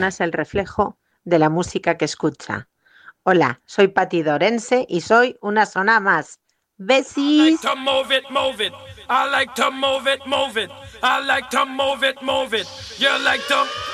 persona es el reflejo de la música que escucha. Hola, soy Pati Dorense y soy una zona más. ¡Besis! I like to move it, move it. I like to move it, move it. I like to move it, move it. You like to...